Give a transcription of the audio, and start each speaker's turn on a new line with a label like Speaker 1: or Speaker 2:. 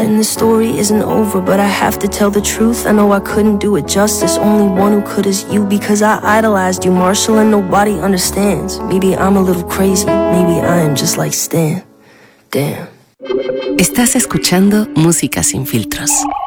Speaker 1: and this story isn't over, but I have to tell the truth. I know I couldn't do it justice. Only one who could is you, because I idolized you, Marshall, and nobody understands. Maybe I'm a little crazy, maybe I am just like Stan. Damn.
Speaker 2: Estás escuchando Música Sin Filtros.